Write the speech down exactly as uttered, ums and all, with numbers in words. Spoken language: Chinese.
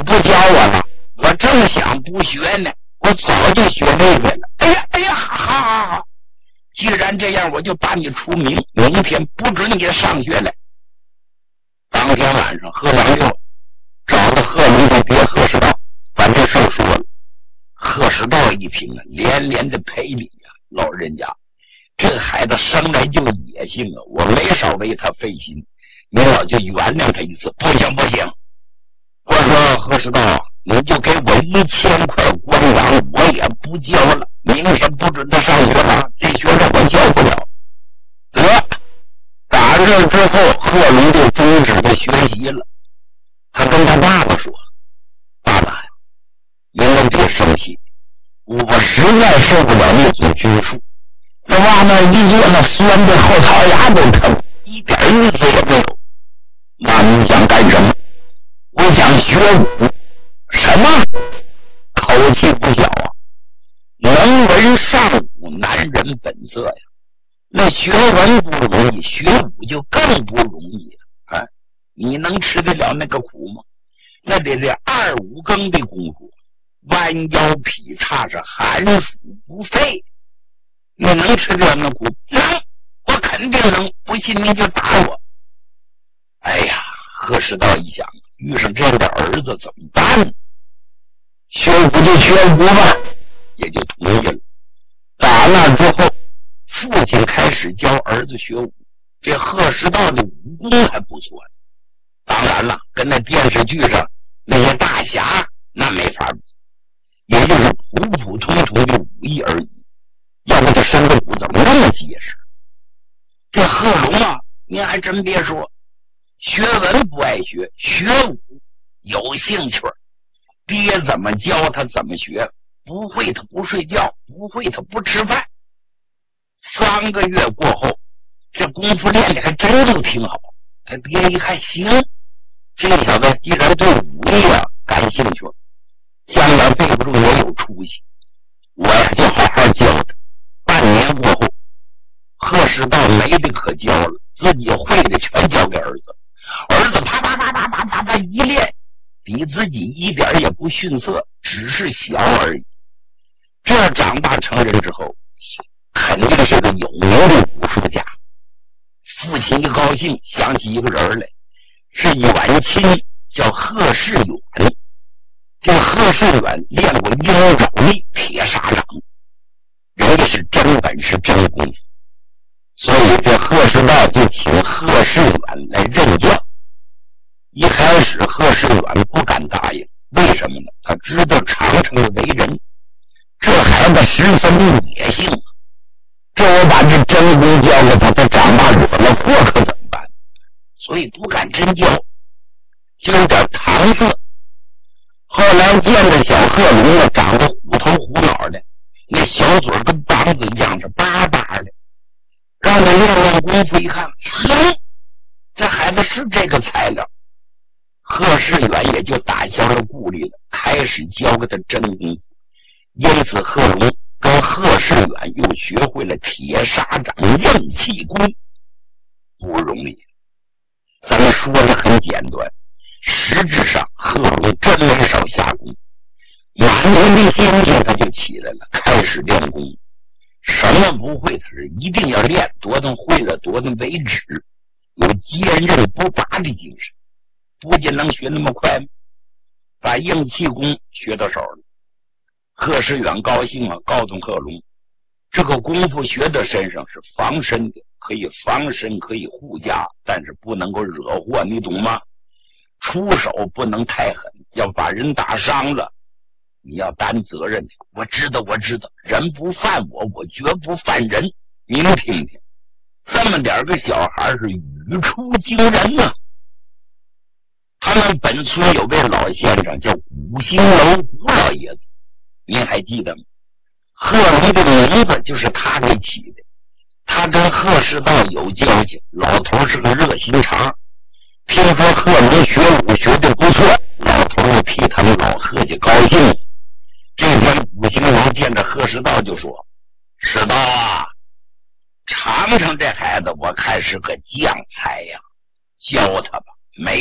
不教我了，我正想不学呢，我早就学这个了。哎呀哎呀，好好好，既然这样，我就把你除名，明天不准你上学来。当天晚上，贺良就找到贺龙的爹贺世道，把这事说了。贺世道一听啊，连连的赔礼呀、啊，老人家，这孩子生来就野性啊，我没少为他费心，你老就原谅他一次。不行不行，我说贺世道，你就给我一千块官粮，我也不交了，明天不准他上学了，这学生我教不了。得，打这之后，贺龙就终止了学习了。他跟他爸爸说：“爸爸，您能别生气，我实在受不了那种军术，那往那一坐，那酸的后槽牙都疼，一点意思也没有。妈，你想干什么？我想学武。什么？口气不小啊！能文善武，男人本色呀。那学文不容易，学武就更不容易了啊！你能吃得了那个苦吗？那得是二五更的功夫，弯腰劈叉是寒暑不废。你能吃得了那苦？能，我肯定能。不信你就打我。哎呀，贺世道一想，遇上这样的儿子怎么办呢？学武就学武吧，也就同意了。打那之后，父亲开始教儿子学武，这贺世道的武功还不错。当然了，跟那电视剧上那些大侠那没法比，也就是普普通通的武艺而已。要不他身子骨怎么那么结实？这贺龙啊，您还真别说，学文不爱学，学武有兴趣。爹怎么教他怎么学，不会他不睡觉，不会他不吃饭。三个月过后，这功夫练的还真就挺好。他爹一看，行，这小子既然对武艺啊感兴趣，将来背不住也有出息，我呀就好好教他。半年过后，贺世道没的可教了，自己会的全交给儿子。儿子啪啪啪啪啪啪啪一练，比自己一点也不逊色，只是小而已。这长大成人之后，肯定是个有名的武术家。父亲一高兴，想起一个人来，是远亲，叫贺世远。这贺世远练过鹰爪力、铁砂掌，人家是真本事、真功夫，所以这贺世道就请贺世远来任教。一开始贺世远不敢答应，为什么呢？他知道长城的为人，这孩子十分野性，这我把这真功教给他，他长大惹了祸可怎么办？所以不敢真教，就有点搪塞。后来见着小贺龙啊，长得虎头虎脑的，那小嘴跟梆子一样是巴巴的，让他练练功夫，一看，行，这孩子是这个材料。贺世远也就打消了顾虑了，开始教给他真功夫。因此贺龙跟贺世远又学会了铁砂掌、硬气功，不容易。咱们说的很简短，实质上贺龙真没少下功，满年的心情他就起来了，开始练功。什么不会他是一定要练，多能会了多能为止，有坚韧不拔的精神。不仅能学那么快，把硬气功学到手了。贺世远高兴啊，告诉贺龙，这个功夫学到身上是防身的，可以防身，可以护家，但是不能够惹祸，你懂吗？出手不能太狠，要把人打伤了，你要担责任。我知道，我知道，人不犯我，我绝不犯人。您听听，这么点个小孩是语出惊人呐、啊！他们本村有位老先生叫古兴楼古老爷子，您还记得吗？贺龙的名字就是他给起的。他跟贺世道有交情，老头是个热心肠。听说贺龙学武学得不错，老头也替他们老贺家高兴。这天古兴楼见着贺世道就说：“世道啊，尝尝这孩子，我看是个将才呀，教他吧。”没